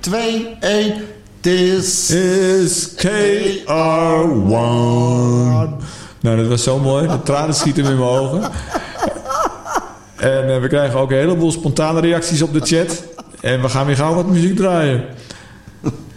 2, 1. This is KR1. Nou, dat was zo mooi. De tranen schieten in mijn ogen. En we krijgen ook een heleboel spontane reacties op de chat. En we gaan weer gauw wat muziek draaien.